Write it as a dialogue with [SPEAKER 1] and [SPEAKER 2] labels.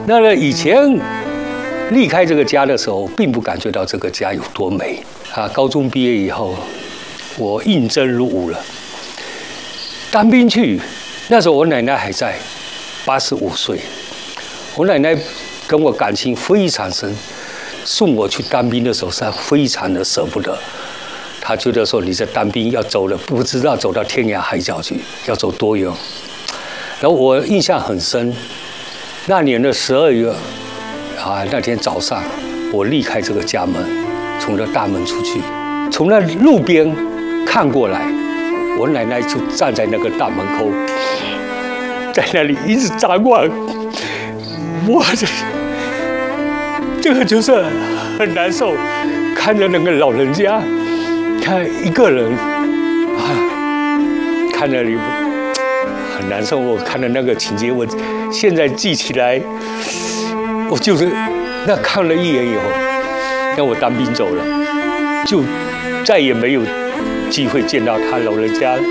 [SPEAKER 1] 那个以前离开这个家的时候，并不感觉到这个家有多美啊。高中毕业以后，我应征入伍了，当兵去。那时候我奶奶还在，85岁。我奶奶跟我感情非常深，送我去当兵的时候是非常的舍不得。她觉得说你在当兵要走了，不知道走到天涯海角去，要走多远。然后我印象很深，那年的12月啊，那天早上我离开这个家门，从这大门出去，从那路边看过来，我奶奶就站在那个大门口，在那里一直张望。我这个就是很难受，看着那个老人家，看一个人啊，看着你很难受。我看到那个情节，我现在记起来，我就是那看了一眼以后，那我当兵走了，就再也没有机会见到他老人家。